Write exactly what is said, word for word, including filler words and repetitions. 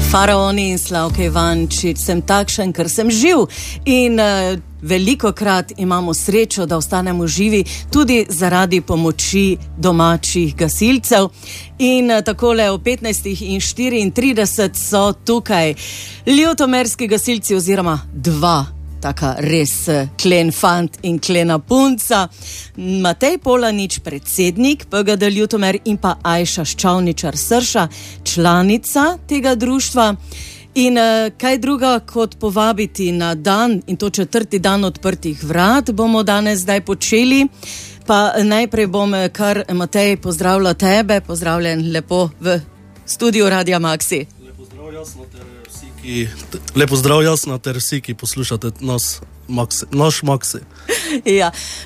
Faraoni in Slavke Ivančič, sem takšen, ker sem živ in uh, veliko krat imamo srečo, da ostanemo živi tudi zaradi pomoči domačih gasilcev. In uh, takole o petnajstih in štiriintrideset so tukaj ljutomerski gasilci oziroma dva, taka res klen fant in klena punca. Matej Polanič, predsednik P G D Ljutomer in pa Ajša Ščavničar Srša, članica tega društva. In uh, kaj druga kot povabiti na dan, in to četrti dan odprtih vrat, bomo danes zdaj počeli. Pa najprej bom kar, Matej, pozdravila tebe, pozdravljen lepo v studiu Radia Maxi. Lepo zdrav, jasno, ter vsi, ki, lepo zdrav, jasno, ter vsi, ki poslušate nas, Maxi, naš Maxi. Ja,